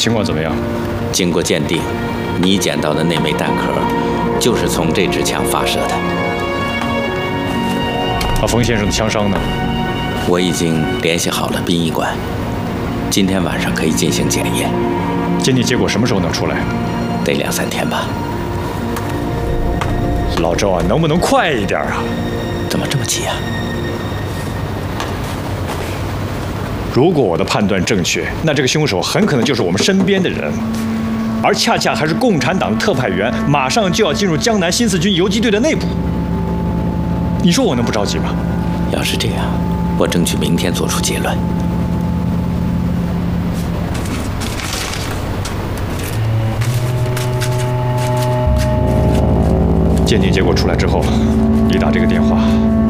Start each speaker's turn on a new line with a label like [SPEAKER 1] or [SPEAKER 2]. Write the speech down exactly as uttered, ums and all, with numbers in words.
[SPEAKER 1] 情况怎么样？
[SPEAKER 2] 经过鉴定，你捡到的那枚弹壳就是从这支枪发射的。
[SPEAKER 1] 那冯先生的枪伤呢？
[SPEAKER 2] 我已经联系好了殡仪馆，今天晚上可以进行检验。
[SPEAKER 1] 鉴定结果什么时候能出来？
[SPEAKER 2] 得两三天吧。
[SPEAKER 1] 老周啊，能不能快一点啊？
[SPEAKER 2] 怎么这么急啊？
[SPEAKER 1] 如果我的判断正确，那这个凶手很可能就是我们身边的人，而恰恰还是共产党的特派员，马上就要进入江南新四军游击队的内部。你说我能不着急吗？
[SPEAKER 2] 要是这样，我争取明天做出结论。
[SPEAKER 1] 鉴定结果出来之后，你打这个电话